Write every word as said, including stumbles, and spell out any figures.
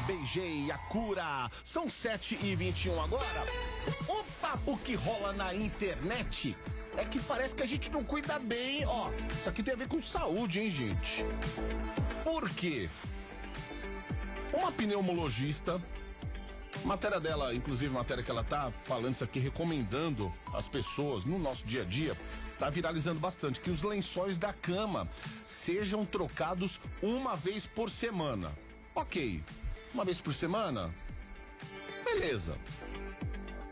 beijei a cura. São sete e vinte e um agora. O papo que rola na internet é que parece que a gente não cuida bem. Ó, isso aqui tem a ver com saúde, hein, gente? Por quê? Uma pneumologista, matéria dela, inclusive matéria que ela tá falando isso aqui, recomendando as pessoas no nosso dia a dia, tá viralizando bastante, que os lençóis da cama sejam trocados uma vez por semana. Ok, uma vez por semana, beleza.